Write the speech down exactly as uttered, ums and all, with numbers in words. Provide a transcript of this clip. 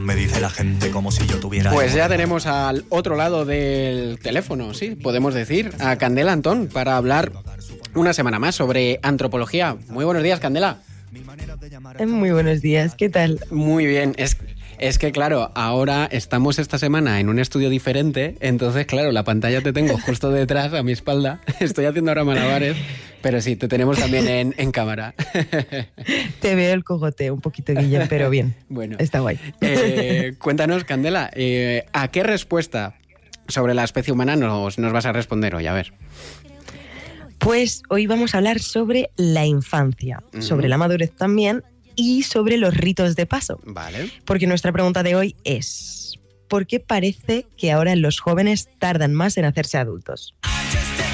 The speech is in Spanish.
Me dice la gente como si yo tuviera... Pues ya tenemos al otro lado del teléfono, sí, podemos decir, a Candela Antón, para hablar una semana más sobre antropología. Muy buenos días, Candela. Muy buenos días, ¿qué tal? Muy bien, es, es que claro, ahora estamos esta semana en un estudio diferente, entonces claro, la pantalla te tengo justo detrás, a mi espalda, estoy haciendo ahora malabares, pero sí, te tenemos también en, en cámara. Te veo el cogote un poquito, Guillem, pero bien, bueno, está guay. Eh, cuéntanos, Candela, eh, ¿a qué respuesta sobre la especie humana nos, nos vas a responder hoy? A ver. Pues hoy vamos a hablar sobre la infancia, uh-huh. sobre la madurez también y sobre los ritos de paso. Vale. Porque nuestra pregunta de hoy es: ¿por qué parece que ahora los jóvenes tardan más en hacerse adultos?